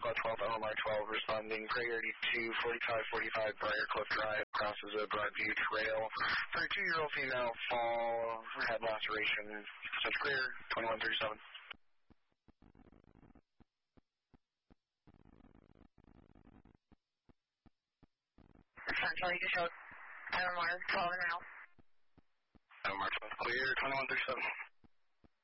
Squad 12, LMR 12, responding priority to 4545 Briarcliff Drive, crosses a Broadview Trail. 32-year-old female, fall, head laceration, such clear, 2137. Central, you just showed LMR 12 and out. LMR 12 clear, 2137.